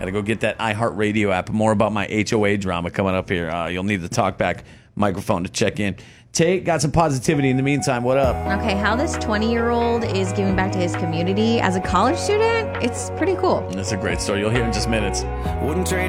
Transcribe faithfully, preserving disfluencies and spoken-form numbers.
Got to go get that iHeartRadio app. More about my H O A drama coming up here. Uh, you'll need the talkback microphone to check in. Tate, got some positivity in the meantime. What up? Okay, how this twenty-year-old is giving back to his community as a college student, it's pretty cool. That's a great story. You'll hear in just minutes. Wouldn't trade